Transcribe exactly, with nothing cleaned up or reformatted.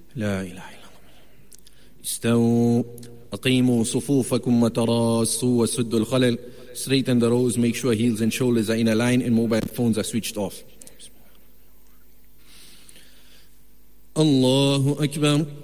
لا إله إلا الله. استووا أقيموا صفوفكم وتراصوا وسدوا الخلل. Straighten the rows, make sure heels and shoulders are in a line and mobile phones are switched off. Allahu Akbar.